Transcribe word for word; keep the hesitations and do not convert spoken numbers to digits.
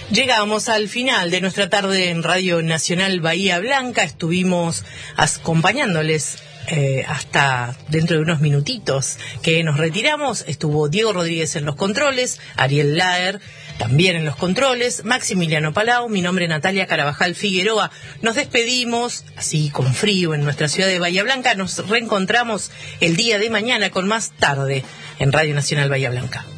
Llegamos al final de nuestra tarde en Radio Nacional Bahía Blanca. Estuvimos acompañándoles eh, hasta dentro de unos minutitos que nos retiramos. Estuvo Diego Rodríguez en los controles, Ariel Laer también en los controles, Maximiliano Palau, mi nombre es Natalia Carabajal Figueroa. Nos despedimos, así con frío en nuestra ciudad de Bahía Blanca. Nos reencontramos el día de mañana con más tarde en Radio Nacional Bahía Blanca.